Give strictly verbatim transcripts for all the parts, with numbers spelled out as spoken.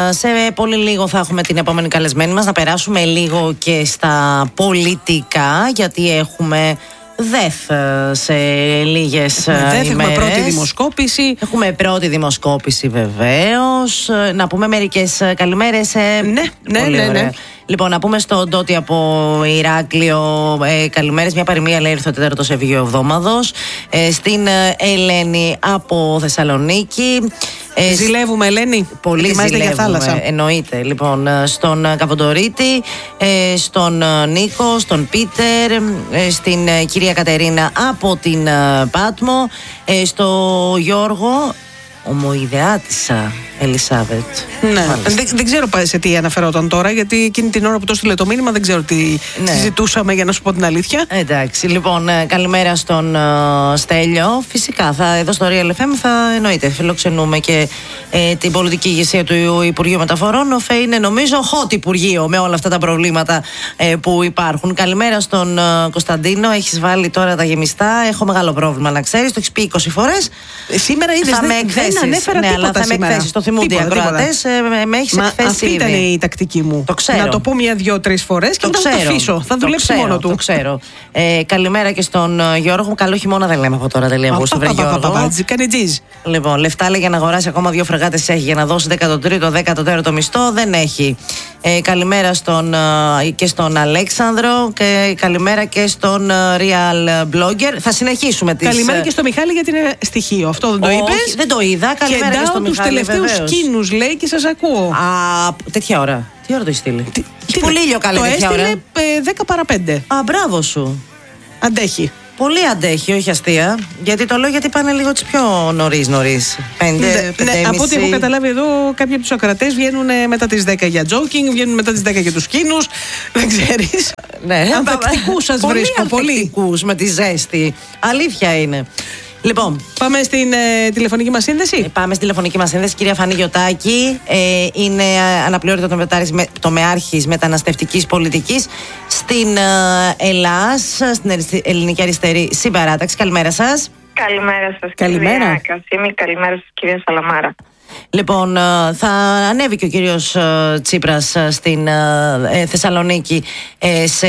σε πολύ λίγο θα έχουμε την επόμενη καλεσμένη μας. Να περάσουμε λίγο και στα πολιτικά, γιατί έχουμε ΔΕΘ σε λίγες ημέρες. Έχουμε πρώτη δημοσκόπηση. Έχουμε πρώτη δημοσκόπηση βεβαίως. Να πούμε μερικές καλημέρες. Ναι, ναι, ναι, ναι. Λοιπόν, να πούμε στον Ντότι από Ηράκλειο ε, καλημέρες. Μια παροιμία λέει: ήρθε ο τέταρτος Ευγείο Εβδόμαδος. Ε, στην ε, Ελένη από Θεσσαλονίκη. Ε, ζηλεύουμε, Ελένη. Πολύ ζηλεύουμε, για θάλασσα. Εννοείται. Λοιπόν, στον Καβοντορίτη, ε, στον Νίκο, στον Πίτερ, ε, στην ε, κυρία Κατερίνα από την ε, Πάτμο, ε, στο Γιώργο. Ομοειδεάτισσα Ελισάβετ. Ναι. Δεν, δεν ξέρω σε τι αναφερόταν τώρα, γιατί εκείνη την ώρα που το στείλε το μήνυμα δεν ξέρω τι ναι. συζητούσαμε, για να σου πω την αλήθεια. Εντάξει, λοιπόν, καλημέρα στον uh, Στέλιο. Φυσικά, θα, εδώ στο Real εφ εμ θα εννοείται φιλοξενούμε και ε, την πολιτική ηγεσία του Υπουργείου Μεταφορών. Ο ΦΕ είναι, νομίζω, hot Υπουργείο με όλα αυτά τα προβλήματα ε, που υπάρχουν. Καλημέρα στον uh, Κωνσταντίνο. Έχεις βάλει τώρα τα γεμιστά. Έχω μεγάλο πρόβλημα, να ξέρεις. Το έχεις πει είκοσι φορές. Ε, σήμερα είδες, θα δεν, με εκθέσεις. δεν ανέφερα ναι, τίποτα αλλά θα σήμερα. με εκθέσεις. Το θυμούνται οι ακροατές. Ε, με έχεις εκθέσει. Αυτή ήδη. ήταν η τακτική μου. Το ξέρω. Να το πω μια, δύο, τρεις φορές και το μετά θα το αφήσω. Θα δουλέψει ξέρω, μόνο του. Το ξέρω. Ε, καλημέρα και στον uh, Γιώργο. Καλό χειμώνα δεν λέμε από τώρα. Δεν λέμε βρε Γιώργο. Λοιπόν, λεφτά λέει για να αγοράσει ακόμα δύο φρεγάτες έχει για να δώσει δέκατο τρίτο, δέκατο τέταρτο μισθό. Δεν έχει. Ε, καλημέρα στον, uh, και στον Αλέξανδρο και καλημέρα και στον uh, Real Blogger. Θα συνεχίσουμε τις... Καλημέρα και στο Μιχάλη γιατί είναι στοιχείο. Αυτό δεν το είπες? Δεν το είδα. Καλημέρα και, και στο Μιχάλη. Τους τελευταίους σκήνους λέει και σας ακούω. Α, τέτοια ώρα. Τι ώρα το έχει στείλει? Τι, τι πολύ ήλιο καλή τέτοια ώρα. Το έστειλε δέκα παρά πέντε. Α, μπράβο σου. Αντέχει. Πολύ αντέχει, όχι αστεία. Γιατί το λέω γιατί πάνε λίγο πιο νωρίς νωρίς. Πέντε, ναι, ναι, από ό,τι έχω καταλάβει εδώ, κάποιοι από τους ακρατές βγαίνουν μετά τις δέκα για jogging, βγαίνουν μετά τις δέκα για τους σκήνους. Δεν ξέρεις. Ναι, ανθεκτικούς σας βρίσκω. Πολύ ανθεκτικούς με τη ζέστη. Αλήθεια είναι. Λοιπόν, πάμε στην ε, τηλεφωνική μας σύνδεση. Ε, πάμε στην τηλεφωνική μας σύνδεση. Κυρία Φανή Γιωτάκη, ε, είναι αναπληρωτή τομεάρχης μεταναστευτικής πολιτικής στην ε, Ελλάς, στην Ελληνική Αριστερή Συμπαράταξη. Καλημέρα σας. Καλημέρα σας, καλημέρα. κυρία Κασίμη. Καλημέρα σας, κυρία Σαλαμάρα. Λοιπόν, θα ανέβει και ο κύριος Τσίπρας στην Θεσσαλονίκη σε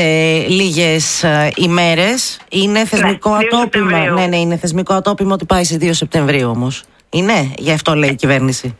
λίγες ημέρες. Είναι θεσμικό ναι, ατόπιμο. Ναι, ναι, είναι θεσμικό ατόπιμο ότι πάει στις δύο Σεπτεμβρίου όμως. Είναι, γι' αυτό λέει η κυβέρνηση.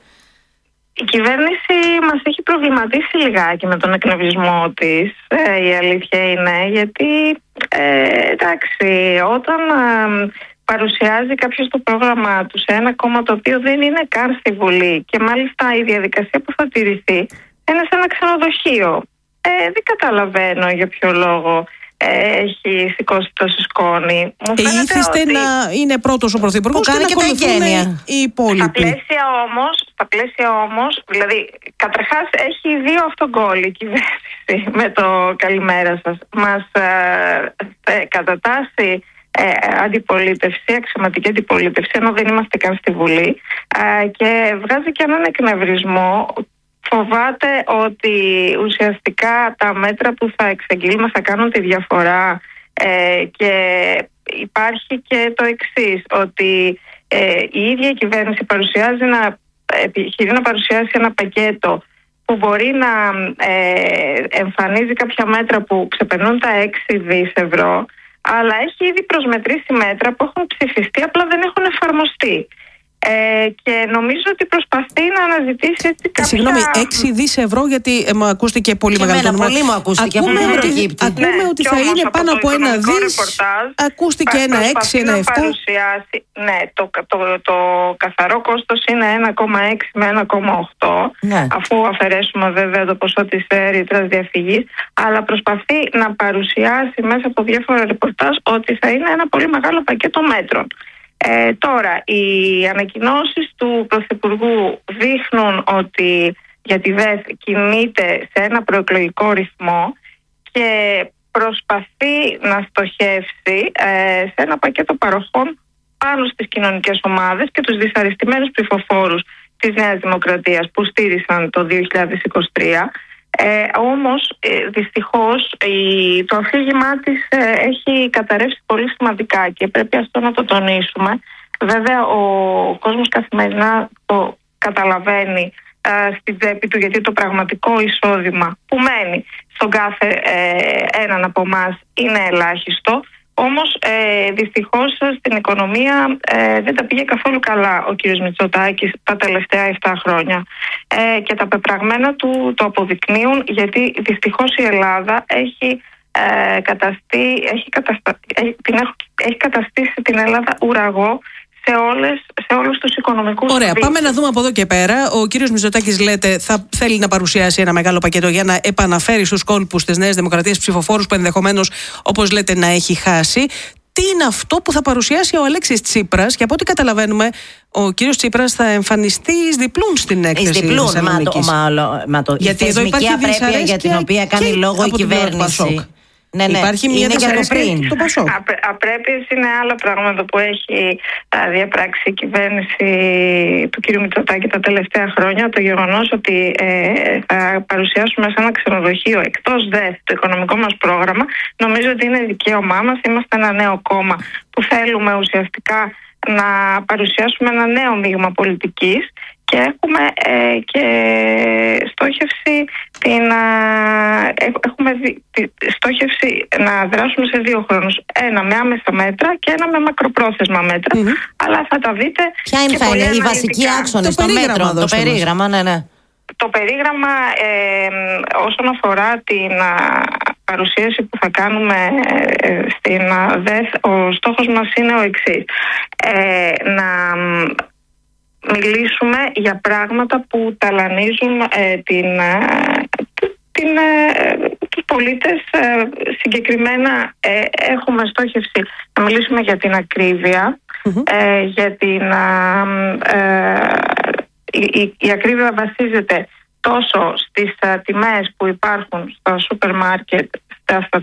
Η κυβέρνηση μας έχει προβληματίσει λιγάκι με τον εκνευρισμό της, ε, η αλήθεια είναι, γιατί ε, εντάξει, όταν ε, παρουσιάζει κάποιος το πρόγραμμά του σε ένα κόμμα το οποίο δεν είναι καν στη Βουλή και μάλιστα η διαδικασία που θα τηρηθεί είναι σε ένα ξενοδοχείο. Ε, δεν καταλαβαίνω για ποιο λόγο έχει σηκώσει τόσο σκόνη. Ε, ήθιστε ότι... να είναι πρώτος ο Πρωθυπουργός και να ακολουθούν οι υπόλοιποι. Στα πλαίσια όμως, στα πλαίσια όμως, δηλαδή καταρχάς έχει δύο αυτογκόλ η κυβέρνηση με το καλημέρα σας. Μας ε, ε, κατατάσσει ε, αντιπολίτευση, αξιωματική αντιπολίτευση, ενώ δεν είμαστε καν στη Βουλή, ε, και βγάζει και έναν εκνευρισμό. Φοβάται ότι ουσιαστικά τα μέτρα που θα εξαγγείλουμε θα κάνουν τη διαφορά, ε, και υπάρχει και το εξής, ότι ε, η ίδια η κυβέρνηση παρουσιάζει να, επιχειρεί να παρουσιάσει ένα πακέτο που μπορεί να ε, εμφανίζει κάποια μέτρα που ξεπερνούν τα έξι δις ευρώ, αλλά έχει ήδη προσμετρήσει μέτρα που έχουν ψηφιστεί, απλά δεν έχουν εφαρμοστεί. Ε, και νομίζω ότι προσπαθεί να αναζητήσει έτσι κάποια... Συγγνώμη, έξι δις ευρώ, γιατί ε, μου ακούστηκε πολύ και μεγάλο νούμερο. Πολύ μου ακούστηκε. Ακούμε από ότι, ακούμε ναι, ότι θα είναι πάνω από, από ένα δις. Ρεπορτάζ, ακούστηκε ένα έξι, ένα επτά. Ναι, το, το, το, το καθαρό κόστος είναι ένα κόμμα έξι με ένα κόμμα οκτώ, ναι, αφού αφαιρέσουμε βέβαια το ποσό της ρήτρας διαφυγής, αλλά προσπαθεί να παρουσιάσει μέσα από διάφορα ρεπορτάζ ότι θα είναι ένα πολύ μεγάλο πακέτο μέτρων. Ε, τώρα, οι ανακοινώσεις του Πρωθυπουργού δείχνουν ότι για τη ΔΕΘ κινείται σε ένα προεκλογικό ρυθμό και προσπαθεί να στοχεύσει ε, σε ένα πακέτο παροχών πάνω στις κοινωνικές ομάδες και τους δυσαρεστημένους ψηφοφόρους της Νέας Δημοκρατίας που στήρισαν το δύο χιλιάδες είκοσι τρία. Ε, όμως ε, δυστυχώς η, το αφήγημά της ε, έχει καταρρεύσει πολύ σημαντικά και πρέπει αυτό να το τονίσουμε. Βέβαια ο κόσμος καθημερινά το καταλαβαίνει στην τσέπη του, γιατί το πραγματικό εισόδημα που μένει στον κάθε ε, έναν από εμάς είναι ελάχιστο. Όμως ε, δυστυχώς στην οικονομία ε, δεν τα πήγε καθόλου καλά ο κύριος Μητσοτάκης τα τελευταία επτά χρόνια ε, και τα πεπραγμένα του το αποδεικνύουν, γιατί δυστυχώς η Ελλάδα έχει, ε, καταστεί, έχει, καταστα... έχει, την έχω... έχει καταστήσει την Ελλάδα ουραγό σε, όλες, σε όλους τους οικονομικούς. Ωραία, δείκτες. πάμε να δούμε από εδώ και πέρα. Ο κύριος Μητσοτάκης, λέτε, θα θέλει να παρουσιάσει ένα μεγάλο πακέτο για να επαναφέρει στους κόλπους της Νέας Δημοκρατίας ψηφοφόρους που ενδεχομένως, όπως λέτε, να έχει χάσει. Τι είναι αυτό που θα παρουσιάσει ο Αλέξης Τσίπρας? Και από ό,τι καταλαβαίνουμε, ο κύριος Τσίπρας θα εμφανιστεί εις διπλούν στην έκθεση της Θεσσαλονίκης. Γιατί εδώ υπάρχει απρέπεια για την οποία κάνει λόγο η κυβέρνηση. Ναι, ναι. Υπάρχει μια δυσαρέσκεια στο Πασόκ. Απρέ, απρέπειες είναι άλλο πράγμα που έχει α, διαπράξει η κυβέρνηση του κ. Μητσοτάκη τα τελευταία χρόνια. Το γεγονός ότι ε, θα παρουσιάσουμε σε ένα ξενοδοχείο εκτός δε το οικονομικό μας πρόγραμμα, νομίζω ότι είναι δικαίωμά μας. Είμαστε ένα νέο κόμμα που θέλουμε ουσιαστικά να παρουσιάσουμε ένα νέο μείγμα πολιτικής και έχουμε ε, και στόχευση την, ε, έχουμε δι, τη, στόχευση να δράσουμε σε δύο χρόνους. Ένα με άμεσα μέτρα και ένα με μακροπρόθεσμα μέτρα. Mm-hmm. Αλλά θα τα δείτε. Ποια είναι θα είναι οι βασικοί άξονες των μέτρων, το περίγραμμα, ναι, ναι. Το περίγραμμα ε, όσον αφορά την α, παρουσίαση που θα κάνουμε ε, στην ΔΕΘ, ο στόχος μας είναι ο εξής. Ε, να μιλήσουμε για πράγματα που ταλανίζουν ε, την, ε, την, ε, τους πολίτες. Ε, συγκεκριμένα ε, έχουμε στόχευση να μιλήσουμε για την ακρίβεια, mm-hmm. ε, για την... Ε, η, η, η ακρίβεια βασίζεται τόσο στις uh, τιμές που υπάρχουν στα σούπερ μάρκετ, στα